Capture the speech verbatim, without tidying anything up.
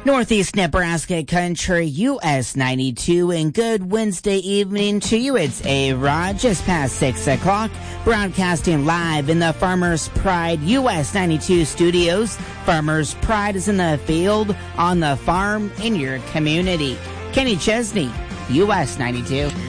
Northeast Nebraska Country, U S ninety-two, and good Wednesday evening to you. It's A-Rod, just past six o'clock, broadcasting live in the Farmers Pride U S ninety-two studios. Farmers Pride is in the field, on the farm, in your community. Kenny Chesney, U S ninety-two.